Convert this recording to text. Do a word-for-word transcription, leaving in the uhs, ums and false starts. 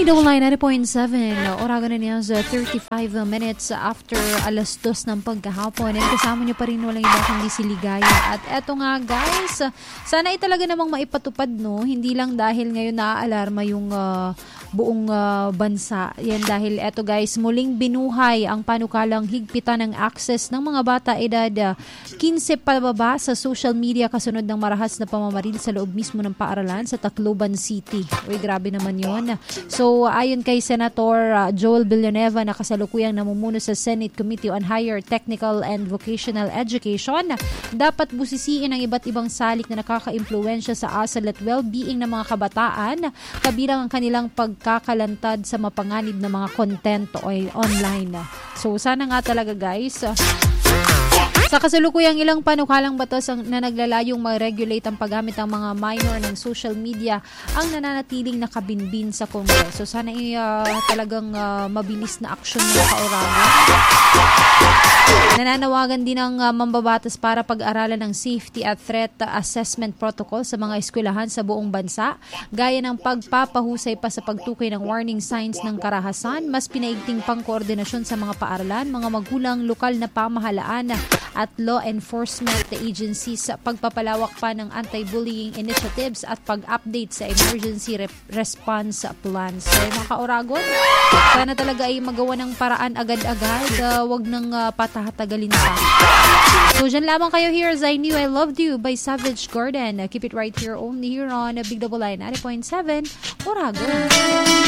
Big Double Line ninety point seven. Oraga na niya sa thirty-five minutes after alas dos ng pagkahapon. And kasama niyo pa rin walang iba kundi si Ligaya. At eto nga guys, sana ay talaga namang maipatupad, no? Hindi lang dahil ngayon naaalarma yung uh, buong uh, bansa. Yan dahil eto guys, muling binuhay ang panukalang higpitan ng access ng mga bata edad uh, fifteen pababa sa social media kasunod ng marahas na pamamaril sa loob mismo ng paaralan sa Tacloban City. Uy, grabe naman yon. So, ayon kay Senator uh, Joel Villanueva na kasalukuyang namumuno sa Senate Committee on Higher Technical and Vocational Education, dapat busisiin ang iba't ibang salik na nakaka-impluwensya sa asal at well-being ng mga kabataan, kabilang ang kanilang pagkakalantad sa mapanganib na mga content o online. So, sana nga talaga guys, uh, sa kasalukuyang ilang panukalang batas ang, na naglalayong mag-regulate ang paggamit ng mga minor ng social media ang nananatiling nakabinbin sa Kongreso. Sana ay uh, talagang uh, mabilis na aksyon ng kaurawan. Nananawagan din ang uh, mambabatas para pag-aralan ng safety at threat assessment protocol sa mga eskwelahan sa buong bansa, gaya ng pagpapahusay pa sa pagtukoy ng warning signs ng karahasan, mas pinaigting pang koordinasyon sa mga paaralan, mga magulang, lokal na pamahalaan at law enforcement agencies, pagpapalawak pa ng anti-bullying initiatives at pag-update sa emergency re- response plans. So mga kauragon, sana talaga ay magawa ng paraan agad-agad, uh, wag nang uh, patahatagalin pa. So dyan lamang kayo here as I Knew I Loved You by Savage Garden. Uh, keep it right here only here on uh, Big Double Line ninety point seven Oragon.